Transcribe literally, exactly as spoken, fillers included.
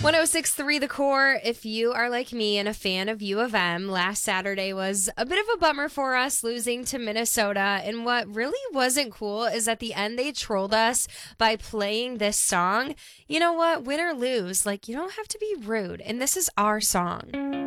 oh six point three The Core. If you are like me and a fan of U of M, last Saturday was a bit of a bummer for us, losing to Minnesota. And what really wasn't cool is at the end they trolled us by playing this song. You know what? Win or lose, like, you don't have to be rude. And this is our song.